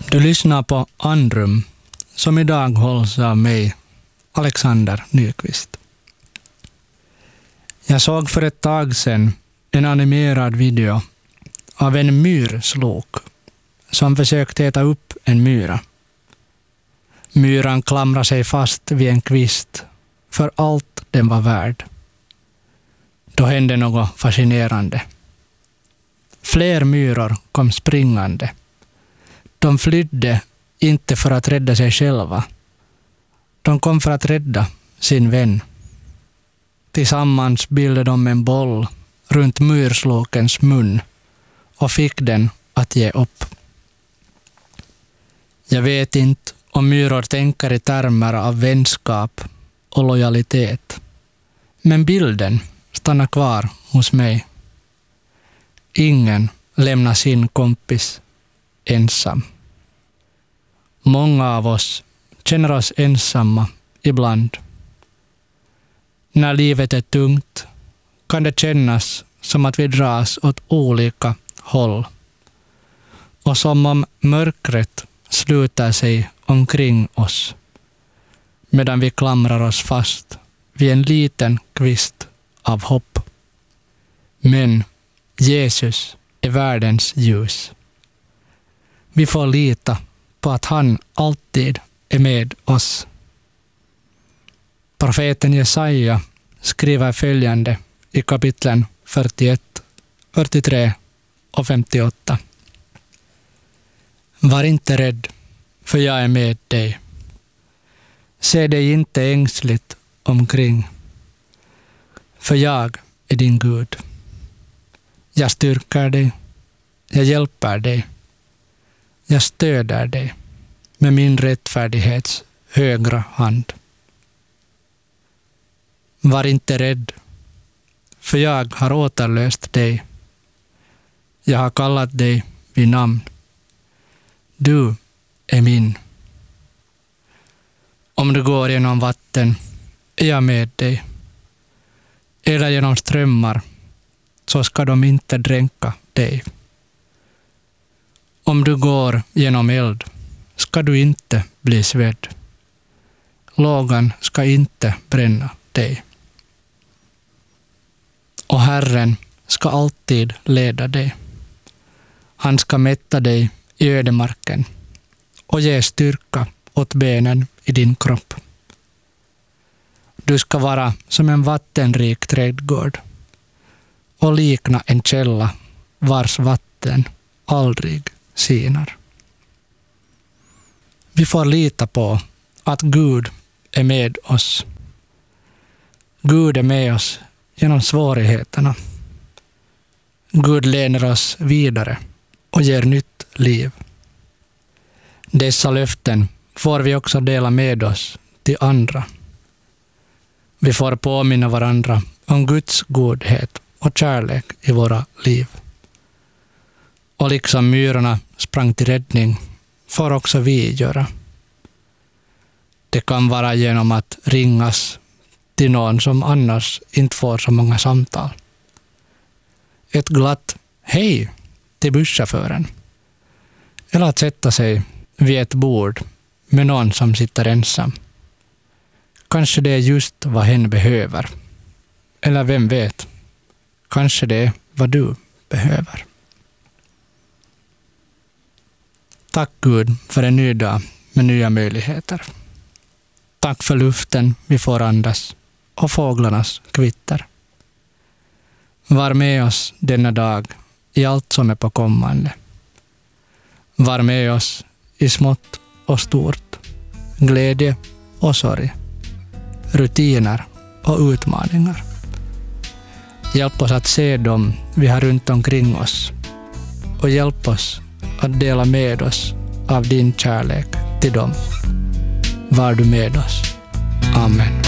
Du lyssnar på Andrum, som idag hålls av mig, Alexander Nyqvist. Jag såg för ett tag sedan en animerad video av en myrslok som försökte äta upp en myra. Myran klamrade sig fast vid en kvist för allt den var värd. Då hände något fascinerande. Fler myror kom springande. De flydde inte för att rädda sig själva. De kom för att rädda sin vän. Tillsammans bildade de en boll runt myrslokens mun och fick den att ge upp. Jag vet inte om myror tänker i termer av vänskap och lojalitet. Men bilden stannar kvar hos mig. Ingen lämnar sin kompis ensam. Många av oss känner oss ensamma ibland. När livet är tungt kan det kännas som att vi dras åt olika håll. Och som om mörkret sluter sig omkring oss medan vi klamrar oss fast vid en liten kvist av hopp. Men Jesus är världens ljus. Vi får lita på att han alltid är med oss. Profeten Jesaja skriver följande i kapitlen 41, 43 och 58. Var inte rädd, för jag är med dig. Se dig inte ängsligt omkring, för jag är din Gud. Jag styrker dig, jag hjälper dig, jag stöder dig med min rättfärdighets högra hand. Var inte rädd, för jag har återlöst dig. Jag har kallat dig vid namn. Du är min. Om du går genom vatten är jag med dig. Eller genom strömmar så ska de inte dränka dig. Om du går genom eld ska du inte bli svedd. Lågan ska inte bränna dig. Och Herren ska alltid leda dig. Han ska mätta dig i ödemarken och ge styrka åt benen i din kropp. Du ska vara som en vattenrik trädgård och likna en källa vars vatten aldrig sinar. Vi får lita på att Gud är med oss. Gud är med oss genom svårigheterna. Gud leder oss vidare och ger nytt liv. Dessa löften får vi också dela med oss till andra. Vi får påminna varandra om Guds godhet och kärlek i våra liv. Och liksom myrorna sprang till räddning får också vi göra. Det kan vara genom att ringas till någon som annars inte får så många samtal. Ett glatt hej till busschauffören. Eller att sätta sig vid ett bord med någon som sitter ensam. Kanske det är just vad hen behöver. Eller vem vet, kanske det är vad du behöver. Tack Gud för en ny dag med nya möjligheter. Tack för luften vi får andas och fåglarnas kvitter. Var med oss denna dag i allt som är på kommande. Var med oss i smått och stort, glädje och sorg, rutiner och utmaningar. Hjälp oss att se dem vi har runt omkring oss och hjälp oss att dela med oss av din kärlek till dem. Var du med oss. Amen.